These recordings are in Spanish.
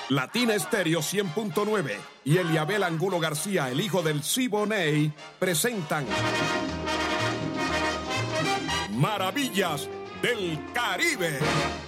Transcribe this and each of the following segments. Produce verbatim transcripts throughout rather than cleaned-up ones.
Latina Estéreo cien punto nueve y Eliabel Angulo García, el hijo del Siboney, presentan Maravillas del Caribe.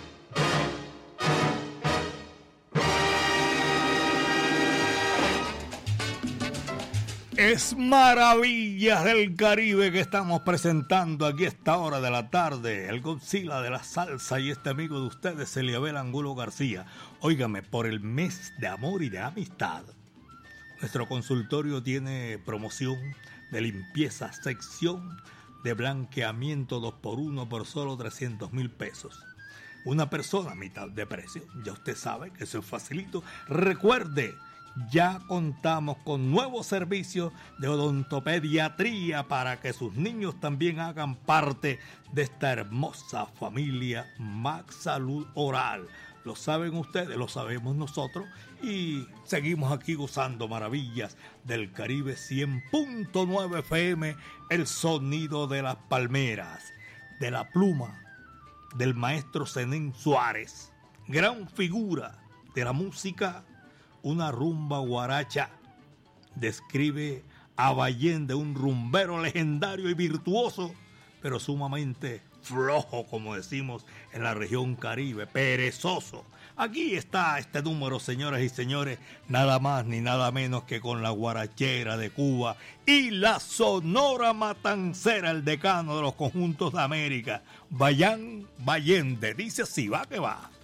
Es Maravillas del Caribe que estamos presentando aquí a esta hora de la tarde. El Godzilla de la salsa y este amigo de ustedes, Eliabel Angulo García. Óigame, por el mes de amor y de amistad, nuestro consultorio tiene promoción de limpieza, sección de blanqueamiento dos por uno por solo trescientos mil pesos. Una persona a mitad de precio. Ya usted sabe que eso es facilito. Recuerde, ya contamos con nuevos servicios de odontopediatría para que sus niños también hagan parte de esta hermosa familia Max Salud Oral. Lo saben ustedes, lo sabemos nosotros y seguimos aquí gozando maravillas del Caribe cien punto nueve F M, el sonido de las palmeras, de la pluma del maestro Zenén Suárez, gran figura de la música. Una rumba guaracha describe a Ballén de un rumbero legendario y virtuoso, pero sumamente flojo, como decimos en la región Caribe, perezoso. Aquí está este número, señoras y señores, nada más ni nada menos que con la guarachera de Cuba y la Sonora Matancera, el decano de los conjuntos de América, Bayán Ballende. Dice así, va que va.